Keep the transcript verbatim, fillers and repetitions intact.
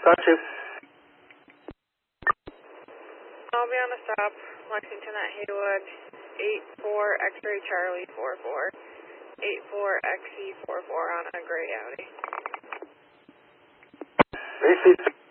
Got you. I'll be on the stop, Lexington at Haywood, eight four X-ray Charlie four four, eight four X E four four on a gray Audi. Receive.